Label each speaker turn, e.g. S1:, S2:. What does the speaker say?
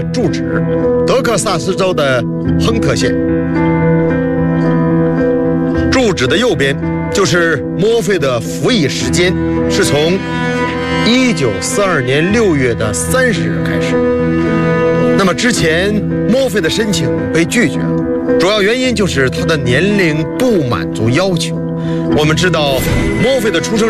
S1: 住址德克萨斯州的亨特县。住址的右边就是墨菲的服役时间，是从1942年6月的30日开始。那么之前墨菲的申请被拒绝了，主要原因就是他的年龄不满足要求。我们知道墨菲的出生